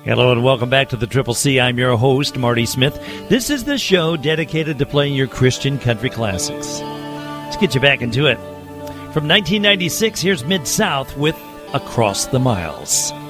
Hello and welcome back to the Triple C. I'm your host, Marty Smith. This is the show dedicated to playing your Christian country classics. Let's get you back into it. From 1996, here's Mid-South with Across the Miles.